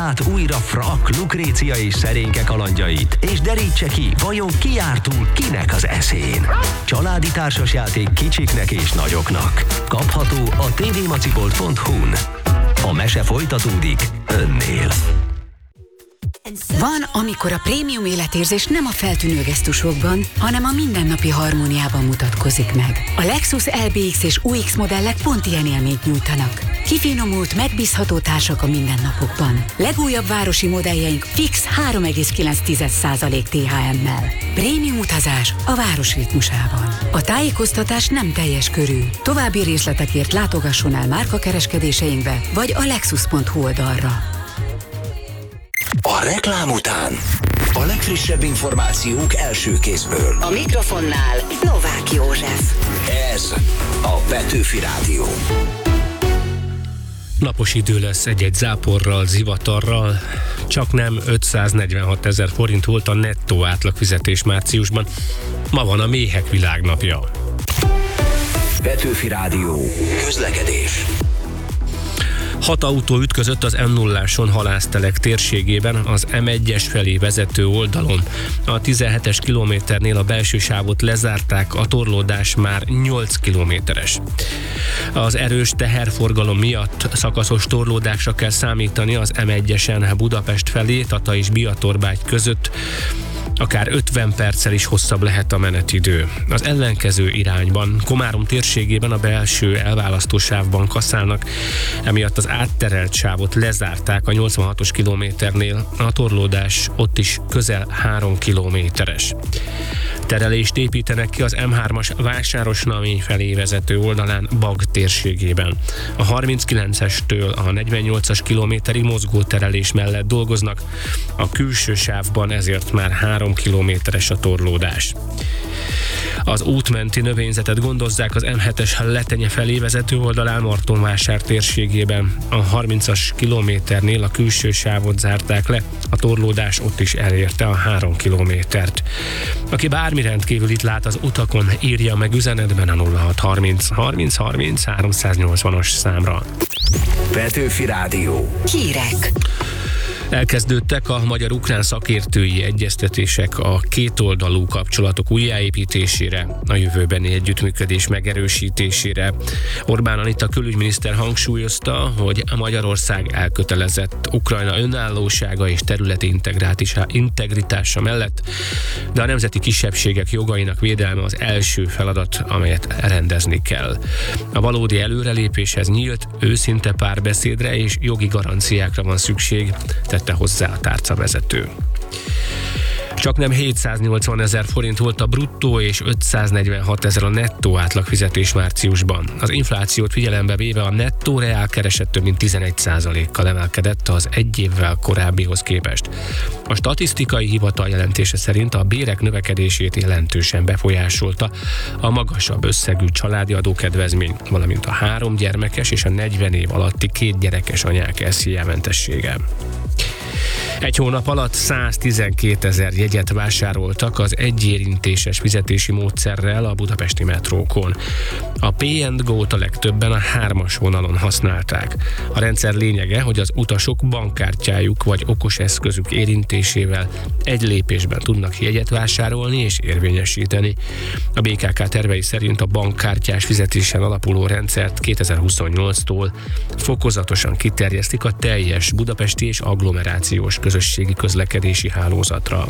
át újra Frak, Lukrécia és Szerénke kalandjait, és derítse ki, vajon ki járt túl kinek az eszén. Családi társasjáték kicsiknek és nagyoknak. Kapható a tvmacibolt.hu-n. A mese folytatódik önnél. Van, amikor a prémium életérzés nem a feltűnő gesztusokban, hanem a mindennapi harmóniában mutatkozik meg. A Lexus LBX és UX modellek pont ilyen élményt nyújtanak. Kifinomult, megbízható társak a mindennapokban. Legújabb városi modelljeink fix 3,9% THM-mel. Prémium utazás a város ritmusában. A tájékoztatás nem teljes körű. További részletekért látogasson el márkakereskedéseinkbe, vagy a lexus.hu oldalra. A reklám után a legfrissebb információk első kézből. A mikrofonnál Novák József. Ez a Petőfi Rádió. Napos idő lesz egy-egy záporral, zivatarral. Csak nem 546 000 forint volt a nettó átlagfizetés márciusban. Ma van a méhek világnapja. Petőfi Rádió. Közlekedés. 6 autó ütközött az M0-áson Halásztelek térségében, az M1-es felé vezető oldalon. A 17-es kilométernél a belső sávot lezárták, a torlódás már 8 kilométeres. Az erős teherforgalom miatt szakaszos torlódásra kell számítani az M1-esen Budapest felé, Tata és Biatorbágy között. Akár 50 perccel is hosszabb lehet a menetidő. Az ellenkező irányban, Komárom térségében a belső elválasztó sávban kaszálnak, emiatt az átterelt sávot lezárták a 86-os kilométernél, a torlódás ott is közel 3 kilométeres. Terelést építenek ki az M3-as Vásárosnamény felé vezető oldalán Bag térségében. A 39-estől a 48-as kilométerig mozgó terelés mellett dolgoznak, a külső sávban ezért már 3 kilométeres a torlódás. Az útmenti növényzetet gondozzák az M7-es Letenye felé vezető oldalán Martonvásár térségében. A 30-as kilométernél a külső sávot zárták le, a torlódás ott is elérte a 3 kilométert. Aki bármi rendkívülit lát az utakon, írja meg üzenetben a 0630 30 30 380-as számra. Petőfi Rádió. Hírek. Elkezdődtek a magyar-ukrán szakértői egyeztetések a kétoldalú kapcsolatok újjáépítésére, a jövőbeni együttműködés megerősítésére. Orbán Anita külügyminiszter hangsúlyozta, hogy Magyarország elkötelezett Ukrajna önállósága és területi integritása mellett, de a nemzeti kisebbségek jogainak védelme az első feladat, amelyet rendezni kell. A valódi előrelépéshez nyílt, őszinte párbeszédre és jogi garanciákra van szükség, tette hozzá a tárcavezető. Csak nem 780 000 forint volt a bruttó és 546 000 a nettó átlagfizetés márciusban. Az inflációt figyelembe véve a nettó reálkereset több mint 11%-kal emelkedett az egy évvel korábbihoz képest. A statisztikai hivatal jelentése szerint a bérek növekedését jelentősen befolyásolta a magasabb összegű családi adókedvezmény, valamint a 3 gyermekes és a 40 év alatti 2 gyerekes anyák SZIA-mentessége. Egy hónap alatt 112 000 jegyet vásároltak az egyérintéses fizetési módszerrel a budapesti metrókon. A P&Go-t a legtöbben a 3-as vonalon használták. A rendszer lényege, hogy az utasok bankkártyájuk vagy okos eszközük érintésével egy lépésben tudnak jegyet vásárolni és érvényesíteni. A BKK tervei szerint a bankkártyás fizetésen alapuló rendszert 2028-tól fokozatosan kiterjesztik a teljes budapesti és agglomerációs közösségi közlekedési hálózatra.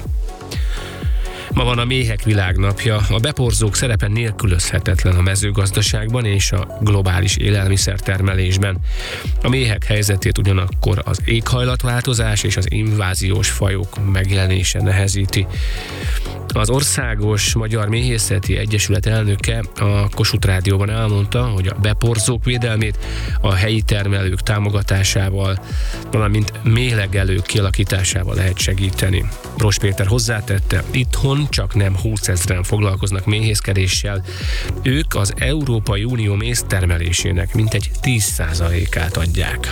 Ma van a méhek világnapja. A beporzók szerepe nélkülözhetetlen a mezőgazdaságban és a globális élelmiszertermelésben. A méhek helyzetét ugyanakkor az éghajlatváltozás és az inváziós fajok megjelenése nehezíti. Az Országos Magyar Méhészeti Egyesület elnöke a Kossuth Rádióban elmondta, hogy a beporzók védelmét a helyi termelők támogatásával, valamint méhlegelők kialakításával lehet segíteni. Bross Péter hozzátette, itthon csak nem 20 000-en foglalkoznak méhészkedéssel, ők az Európai Unió méztermelésének mintegy 10%-át adják.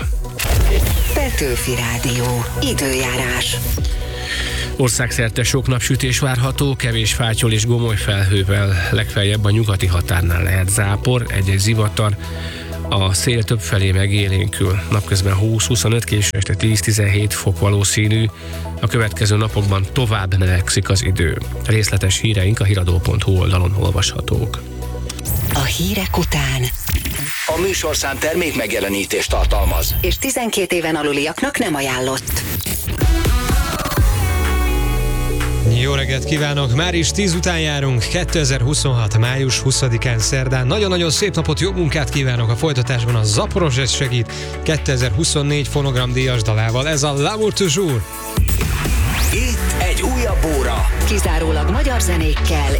Petőfi Rádió. Időjárás. Országszerte sok napsütés várható, kevés fátyol és gomoly felhővel, legfeljebb a nyugati határnál lehet zápor, egy-egy zivatar. A szél többfelé megélénkül, napközben 20-25, késő este 10-17 fok valószínű. A következő napokban tovább melegszik az idő. Részletes híreink a hiradó.hu oldalon olvashatók. A hírek után. A műsorszám termék megjelenítést tartalmaz. És 12 éven aluliaknak nem ajánlott. Jó reggelt kívánok! Már is 10 után járunk, 2026. május 20-án szerdán. Nagyon-nagyon szép napot, jó munkát kívánok! A folytatásban a Zaporozhets segít 2024 fonogramdíjas dalával. Ez a L'amour toujours! Itt egy újabb óra. Kizárólag magyar zenékkel